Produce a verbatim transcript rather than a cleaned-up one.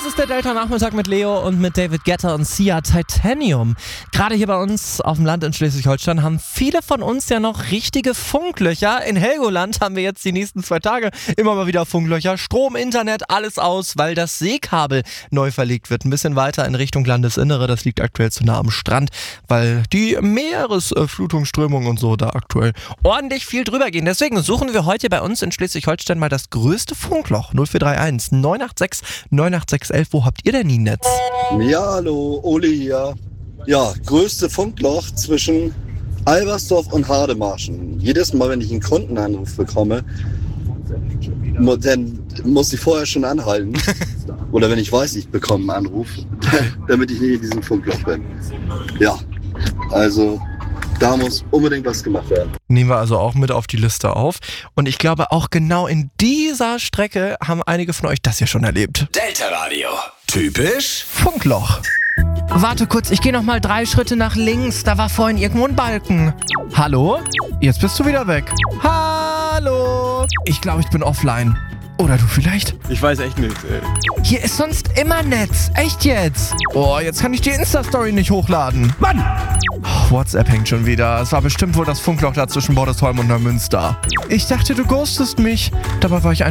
Das ist der Delta-Nachmittag mit Leo und mit David Guetta und Sia Titanium. Gerade hier bei uns auf dem Land in Schleswig-Holstein haben viele von uns ja noch richtige Funklöcher. In Helgoland haben wir jetzt die nächsten zwei Tage immer mal wieder Funklöcher. Strom, Internet, alles aus, weil das Seekabel neu verlegt wird. Ein bisschen weiter in Richtung Landesinnere. Das liegt aktuell zu nah am Strand, weil die Meeresflutungsströmungen und so da aktuell ordentlich viel drüber gehen. Deswegen suchen wir heute bei uns in Schleswig-Holstein mal das größte Funkloch. null vier drei eins neun acht sechs neun acht sechs eins. Wo habt ihr denn ein Netz? Ja, hallo, Uli hier. Ja, größte Funkloch zwischen Albersdorf und Hademarschen. Jedes Mal, wenn ich einen Kundenanruf bekomme, mu- dann muss ich vorher schon anhalten. Oder wenn ich weiß, ich bekomme einen Anruf, damit ich nicht in diesem Funkloch bin. Ja, also da muss unbedingt was gemacht werden. Nehmen wir also auch mit auf die Liste auf. Und ich glaube, auch genau in dieser Strecke haben einige von euch das hier schon erlebt. Delta Radio. Typisch Funkloch. Warte kurz, ich gehe noch mal drei Schritte nach links. Da war vorhin irgendwo ein Balken. Hallo? Jetzt bist du wieder weg. Hallo? Ich glaube, ich bin offline. Oder du vielleicht? Ich weiß echt nicht, ey. Hier ist sonst immer Netz. Echt jetzt? Oh, jetzt kann ich die Insta-Story nicht hochladen. Mann! Oh, WhatsApp hängt schon wieder. Es war bestimmt wohl das Funkloch da zwischen Bordesholm und Neumünster. Ich dachte, du ghostest mich. Dabei war ich einfach